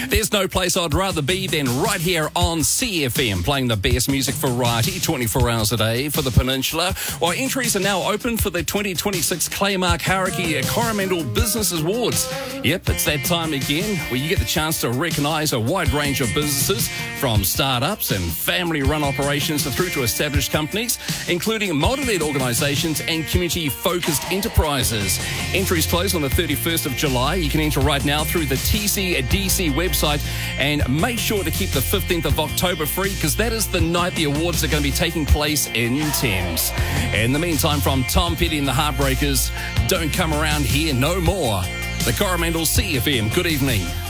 There's no place I'd rather be than right here on CFM, playing the best music variety 24 hours a day for the Peninsula. While entries are now open for the 2026 Claymark Hauraki Coromandel Business Awards. Yep, it's that time again where you get the chance to recognise a wide range of businesses, from startups and family-run operations through to established companies, including multi-led organisations and community-focused enterprises. Entries close on the 31st of July. You can enter right now through the TCDC website, and make sure to keep the 15th of October free, because that is the night the awards are going to be taking place in Thames. In the meantime, from Tom Petty and the Heartbreakers, don't come around here no more. The Coromandel CFM, good evening.